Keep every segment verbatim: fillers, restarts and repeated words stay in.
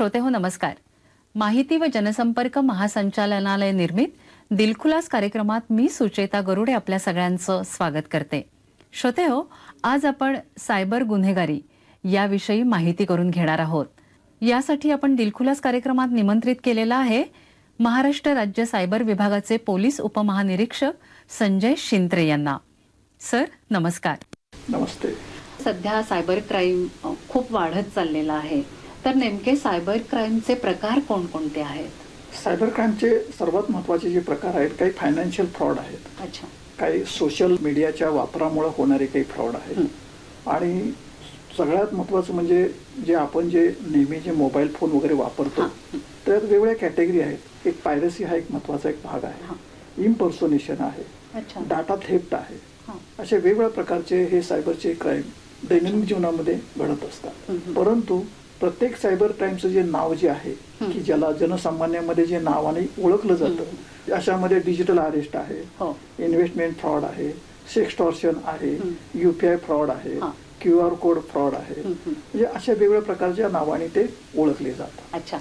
श्रोते हो नमस्कार. माहिती व जनसंपर्क महासंचालनालय निर्मित दिलखुलास कार्यक्रमात मी सुचेता गरुडे आपल्या सगळ्यांचं स्वागत करते. श्रोते हो, आज आपण सायबर गुन्हेगारी याविषयी माहिती करून घेणार आहोत. यासाठी आपण दिलखुलास कार्यक्रमात निमंत्रित केलेला आहे महाराष्ट्र राज्य सायबर विभागाचे पोलीस उपमहानिरीक्षक संजय शिंत्रे यांना. सर नमस्कार. नमस्ते. सध्या सायबर क्राईम खूप वाढत चाललेला आहे, तर नेमके सायबर क्राईमचे प्रकार कोणकोणते आहेत? सायबर क्राईमचे सर्वात महत्त्वाचे जे प्रकार आहेत, काही फायनान्शियल फ्रॉड आहेत. अच्छा. काही सोशल मीडियाच्या वापरामुळे होणारे काही फ्रॉड आहेत. आणि सगळ्यात महत्त्वाचं म्हणजे जे आपण जे नेहमी जे मोबाईल फोन वगैरे वापरतो त्यात वेगवेगळ्या कॅटेगरी आहेत. एक पायरसी हा एक महत्त्वाचा एक भाग आहे. इम्पर्सोनेशन आहे. डाटा थेफ्ट आहे. असे वेगवेगळ्या प्रकारचे हे सायबरचे क्राईम दैनंदिन जीवनामध्ये घडत असतात. परंतु प्रत्येक सायबर क्राईमचं जे नाव जे आहे की ज्याला जनसामान्यामध्ये जे नावाने ओळखलं जातं, अशामध्ये डिजिटल अरेस्ट आहे, इन्व्हेस्टमेंट फ्रॉड आहे, सेक्सटॉर्शन आहे, युपीआय फ्रॉड आहे, क्यू आर कोड फ्रॉड आहे. म्हणजे अशा वेगवेगळ्या प्रकारच्या नावाने ते ओळखले जातात. अच्छा.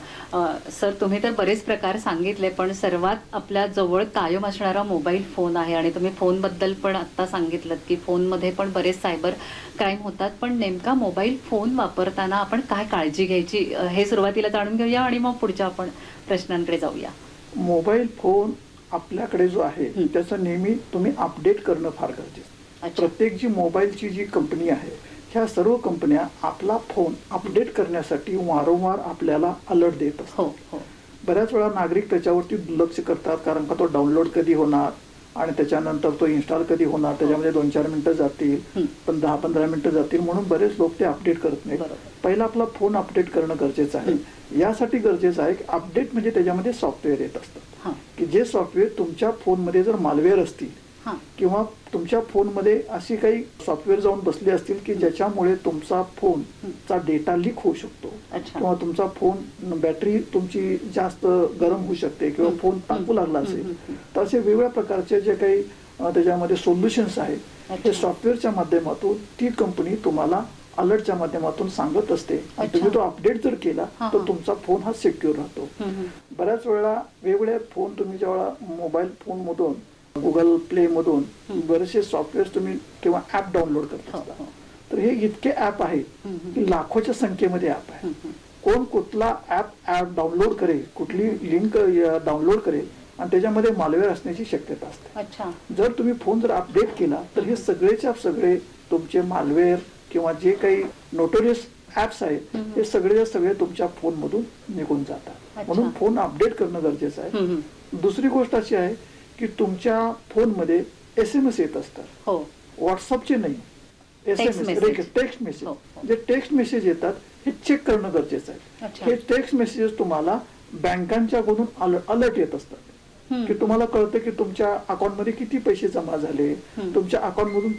सर तुम्ही तर बरेच प्रकार सांगितले, पण सर्वात आपल्या जवळ कायम असणारा मोबाईल फोन आहे आणि तुम्ही फोन बद्दल पण आता सांगितलं की फोनमध्ये पण बरेच सायबर क्राईम होतात. पण नेमका मोबाईल फोन वापरताना आपण काय काळजी घ्यायची हे सुरुवातीला जाणून घेऊया आणि मग पुढच्या आपण प्रश्नांकडे जाऊया. मोबाईल फोन आपल्याकडे जो आहे त्याचं नेहमी तुम्ही अपडेट करणं फार गरजेचं. प्रत्येक जी मोबाईलची जी कंपनी आहे, ह्या सर्व कंपन्या आपला फोन अपडेट करण्यासाठी वारंवार आपल्याला अलर्ट देत असतात. बऱ्याच वेळा नागरिक त्याच्यावरती दुर्लक्ष करतात, कारण का तो डाउनलोड कधी होणार आणि त्याच्यानंतर तो इन्स्टॉल कधी होणार, त्याच्यामध्ये दोन चार मिनिटं जातील, पण दहा पंधरा मिनिटं जातील, म्हणून बरेच लोक ते अपडेट करत नाहीत. पहिला आपला फोन अपडेट करणं गरजेचं आहे. यासाठी गरजेचं आहे की अपडेट म्हणजे त्याच्यामध्ये सॉफ्टवेअर येत असतात की जे सॉफ्टवेअर तुमच्या फोनमध्ये जर मालवेअर असतील किंवा तुमच्या फोनमध्ये अशी काही सॉफ्टवेअर जाऊन बसले असतील की ज्याच्यामुळे तुमचा फोनचा डेटा लीक होऊ शकतो किंवा तुमचा फोन बॅटरी तुमची जास्त गरम होऊ शकते किंवा फोन तापू लागला असेल, तर असे वेगवेगळ्या प्रकारचे जे काही त्याच्यामध्ये सोल्युशन्स आहेत हे सॉफ्टवेअरच्या माध्यमातून ती कंपनी तुम्हाला अलर्टच्या माध्यमातून सांगत असते. तुम्ही तो अपडेट जर केला तर तुमचा फोन हा सिक्युअर राहतो. बऱ्याच वेळा वेगवेगळे फोन तुम्ही जेव्हा मोबाईल फोन मधून गुगल प्ले मधून बरेचसे सॉफ्टवेअर तुम्ही किंवा ऍप डाउनलोड करत असता, तर हे इतके ऍप आहेत की लाखोच्या संख्येमध्ये ऍप आहे. कोण कुठला ऍप ऍप डाउनलोड करेल, कुठली लिंक डाउनलोड करेल आणि त्याच्यामध्ये मालवेअर असण्याची शक्यता असते. जर तुम्ही फोन जर अपडेट केला तर हे सगळेच्या सगळे तुमचे मालवेअर किंवा जे काही नोटोरियस ऍप्स आहेत हे सगळे सगळे तुमच्या फोन मधून निघून जातात. म्हणून फोन अपडेट करणं गरजेचं आहे. दुसरी गोष्ट अशी आहे की तुमच्या फोनमध्ये एस एम एस येत असतात, व्हॉट्सअपचे नाही, S M S text message. जे टेक्स्ट मेसेज येतात हे चेक करणं गरजेचं आहे. हे टेक्स्ट मेसेज तुम्हाला बँकांच्याकडून अलर्ट येत असतात की तुम्हाला कळतं की तुमच्या अकाउंटमध्ये किती पैसे जमा झाले, तुमच्या अकाउंटमधून